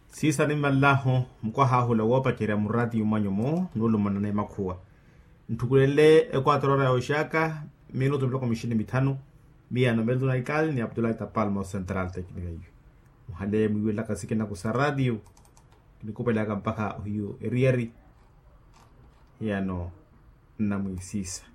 Sisa ni malaho mkwa hahula wopa kira muradi umanyomo nulu manane makhuwa. Ntukulele 4 horas ya ushaka minuto mloko 25 mia no meldu naikali ni Abdullah Tapalmo Central Technique. Muhale mwiwela kasike na kusa radio nikupeleka mpaka huyo erieri yano na mwisisa.